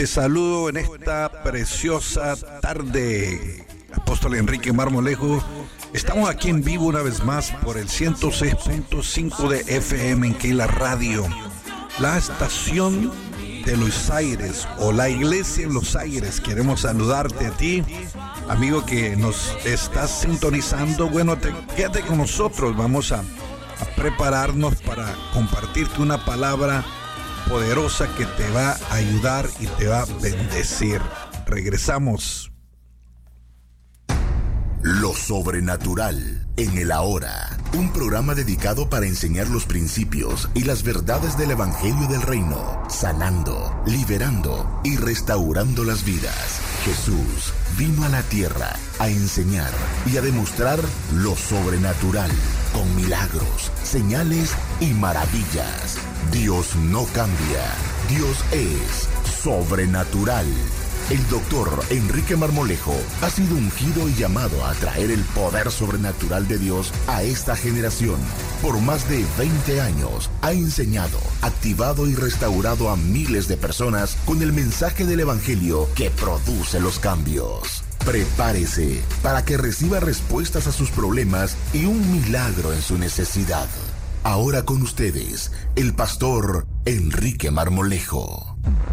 Te saludo en esta preciosa tarde, Apóstol Enrique Marmolejo. Estamos aquí en vivo una vez más por el 106.5 de FM en Keila Radio, la estación de Los Aires o la iglesia en Los Aires. Queremos saludarte a ti, amigo que nos estás sintonizando. Bueno, quédate con nosotros, vamos a prepararnos para compartirte una palabra poderosa que te va a ayudar y te va a bendecir. Regresamos. Lo sobrenatural en el ahora, un programa dedicado para enseñar los principios y las verdades del Evangelio del Reino, sanando, liberando y restaurando las vidas. Jesús vino a la tierra a enseñar y a demostrar lo sobrenatural con milagros, señales y maravillas. Dios no cambia, Dios es sobrenatural. El doctor Enrique Marmolejo ha sido ungido y llamado a traer el poder sobrenatural de Dios a esta generación. Por más de 20 años ha enseñado, activado y restaurado a miles de personas con el mensaje del Evangelio que produce los cambios. Prepárese para que reciba respuestas a sus problemas y un milagro en su necesidad. Ahora con ustedes, el pastor Enrique Marmolejo.